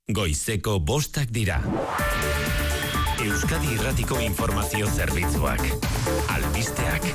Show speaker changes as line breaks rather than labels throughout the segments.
Goizeko 5 dira. Euskadi Irratiko Informazio Zerbitzuak. Albisteak.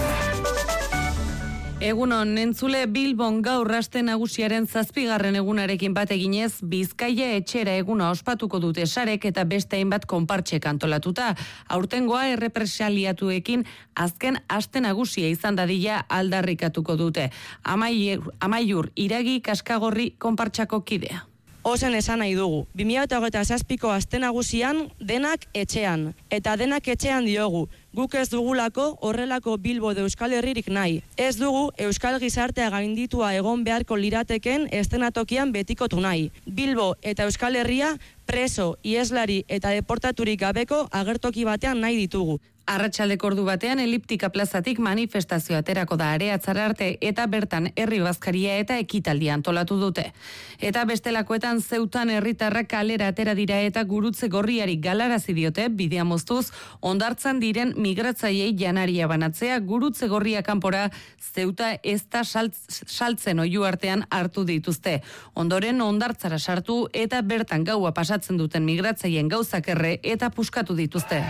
Egunon, entzule Bilbon gaur aste nagusiaren 7. egunarekin bat eginez, Bizkaia etxera eguna ospatuko dute sarek eta beste hainbat konpartsek antolatuta. Aurtengoa errepresaliatuekin azken aste nagusia izan dadila aldarrikatuko dute. Amaiur Iragi Kaskagorri konpartsako kidea.
Ozen esan nahi dugu. 2027ko aste nagusian denak etxean. Eta denak etxean diogu. Guk ez dugulako horrelako Bilbo de Euskal Herririk nahi. Ez dugu Euskal Gizartea gainditua egon beharko lirateken estenatokian betikotu nahi. Bilbo eta Euskal Herria preso, ieslari eta deportaturik gabeko agertoki batean nahi ditugu.
Arratsaldeko ordu batean eliptika plazatik manifestazio aterako da Areatzara arte eta bertan herri bazkaria eta ekitaldia antolatu dute. Eta bestelakoetan Zeutan herritarrak kalera atera dira eta gurutze gorriari galarazi diote bidea moztuz hondartzan diren migratzaileei janaria banatzea. Gurutze gorria kanpora Zeuta ez da saltzen oihu artean hartu dituzte. Ondoren hondartzara sartu eta bertan gaua pasatzen duten migratzaileen gauzak erre eta puskatu dituzte.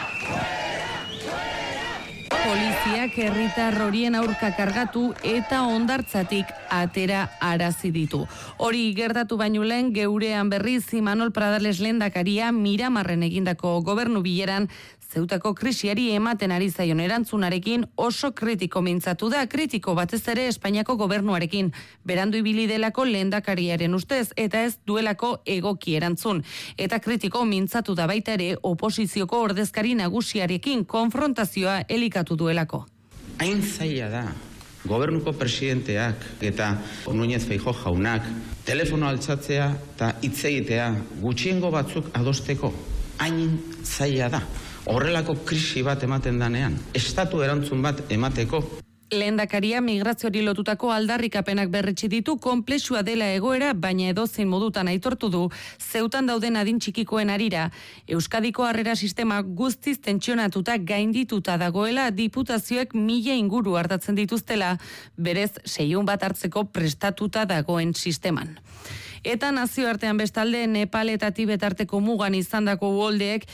Poliziak herritar horien aurka kargatu eta hondartzatik atera arazi ditu. Hori gertatu baino lehen geurean berriz Imanol Pradales lehendakaria Miramarren egindako gobernu bileran Zeutako krisiari ematen ari zaion erantzunarekin oso kritiko mintzatu da, kritiko batez ere Espainiako gobernuarekin, berandu ibili delako lehendakariaren ustez eta ez duelako egoki erantzun. Eta kritiko mintzatu da baita ere oposizioko ordezkari nagusiarekin konfrontazioa elikatu duelako.
Hain zaila da, gobernuko presidenteak eta Núñez Feijóo jaunak telefono altzatzea eta hitz egitea gutxiengo batzuk adosteko. Hain zaila da. Horrelako krisi bat ematen danean, estatu erantzun bat emateko.
Lehendakaria migrazioari lotutako aldarrikapenak berretsi ditu, konplexua dela egoera, baina edozein modutan aitortu du, Zeutan dauden adin txikikoen arira, Euskadiko harrera sistema guztiz tentsionatuta gaindituta dagoela, diputazioek 1000 inguru hartatzen dituztela, berez 600 bat hartzeko prestatuta dagoen sisteman. Eta nazioartean bestalde Nepal eta Tibet arteko mugan izandako uholdeek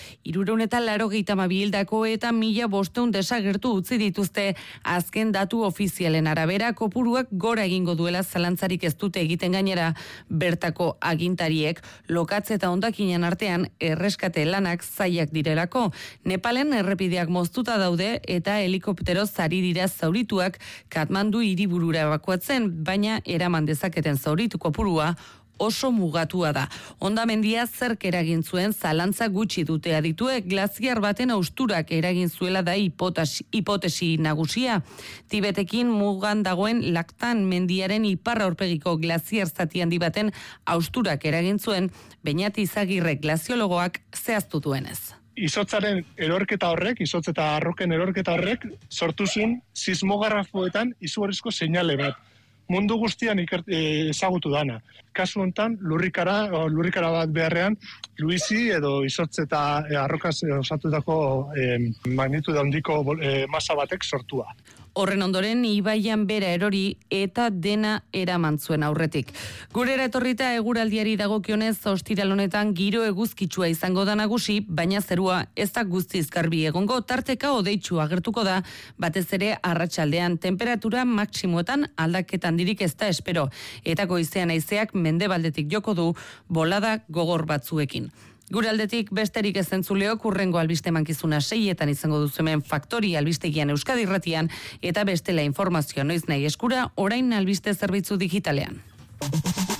382 hildako eta 1500 desagertu utzi dituzte. Azken datu ofizialen arabera kopuruak gora egingo duela zalantzarik ez dute egiten gainera. Bertako agintariek lokatze eta hondakinen artean erreskate lanak zailak direlako. Nepalen errepideak moztuta daude eta helikoptero zari dira zaurituak Katmandu hiriburura ebakuatzen, baina eraman dezaketen zauritu kopurua oso mugatua da. Hondamendia zerk eragin zuen zalantza gutxi dute adituek, glaziar baten austurak eragin zuela da hipotesi nagusia. Tibetekin mugan dagoen Laktan mendiaren ipar aurpegiko glaziar zati handi baten austurak eragin zuen, Beñat Izagirre glaziologoak zehaztu duenez.
Izotzaren erorketa horrek, izotz eta arroken erorketa horrek, sortu zuen sismografoetan izugarrizko seinale bat. Mundu guztian ezagutu dana. Kasu hontan, lurrikara bat beharrean, luizi edo izotz eta arrokaz osatutako magnitude handiko masa batek sortua.
Horren ondoren, ibaian bera erori eta dena eraman zuen aurretik. Gurera etorrita eguraldiari dagokionez ostiral honetan giro eguzkitsua izango da nagusi, baina zerua ez da guztiz garbi egongo, tarteka hodeitsu agertuko da, batez ere arratsaldean temperatura maksimoetan aldaketan dirik ez da espero, eta goizean haizeak mendebaldetik joko du bolada gogor batzuekin. Gure aldetik besterik ez entzuleok hurrengo albiste mankizuna 6etan izango duzu hemen Faktori albistegian Euskadi Irratian eta bestela informazioa noiz nahi eskura orain albiste zerbitzu digitalean.